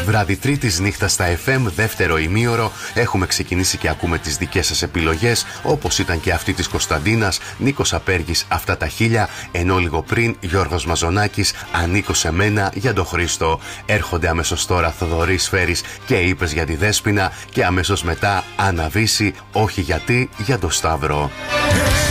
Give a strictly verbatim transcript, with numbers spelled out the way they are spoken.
Βράδυ Τρίτης, νύχτα στα εφ εμ, δεύτερο ημίωρο. Έχουμε ξεκινήσει και ακούμε τις δικές σας επιλογές, όπως ήταν και αυτή της Κωνσταντίνας, Νίκος Απέργης, αυτά τα χίλια, ενώ λίγο πριν Γιώργος Μαζονάκης, ανήκω σε μένα, για τον Χρήστο. Έρχονται αμέσως τώρα Θοδωρής Φέρης και είπες για τη Δέσποινα, και αμέσως μετά Άννα Βύση, όχι γιατί, για τον Σταύρο.